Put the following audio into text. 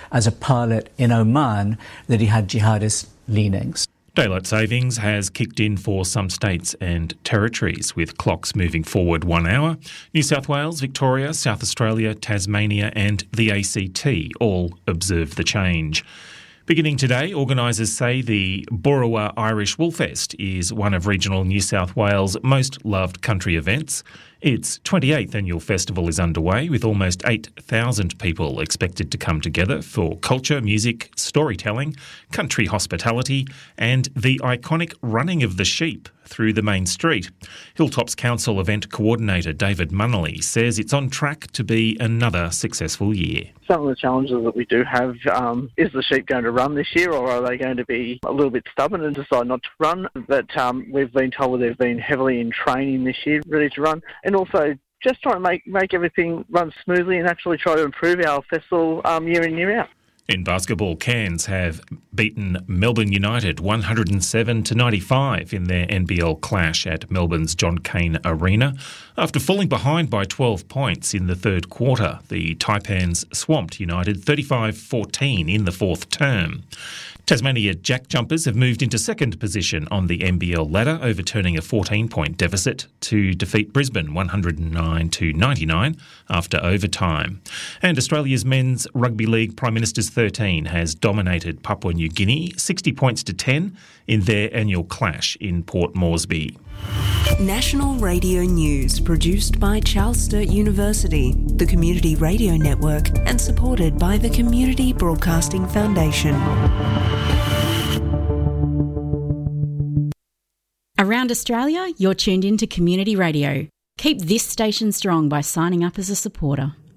as a pilot in Oman that he had jihadist leanings. Daylight savings has kicked in for some states and territories, with clocks moving forward 1 hour. New South Wales, Victoria, South Australia, Tasmania and the ACT all observe the change. Beginning today, organisers say the Boorowa Irish Woolfest is one of regional New South Wales' most loved country events. Its 28th annual festival is underway, with almost 8,000 people expected to come together for culture, music, storytelling, country hospitality and the iconic running of the sheep through the main street. Hilltops Council event coordinator David Munnelly says it's on track to be another successful year. Some of the challenges that we do have, is the sheep going to run this year, or are they going to be a little bit stubborn and decide not to run? But we've been told they've been heavily in training this year, ready to run, and also just trying to make everything run smoothly and actually try to improve our festival year in, year out. In basketball, Cairns have beaten Melbourne United 107-95 in their NBL clash at Melbourne's John Cain Arena. After falling behind by 12 points in the third quarter, the Taipans swamped United 35-14 in the fourth term. Tasmania Jack Jumpers have moved into second position on the NBL ladder, overturning a 14-point deficit to defeat Brisbane 109-99 after overtime. And Australia's Men's Rugby League Prime Minister's 13 has dominated Papua New Guinea 60 points to 10 in their annual clash in Port Moresby. National Radio News, produced by Charles Sturt University, the Community Radio Network, and supported by the Community Broadcasting Foundation. Around Australia, you're tuned in to Community Radio. Keep this station strong by signing up as a supporter.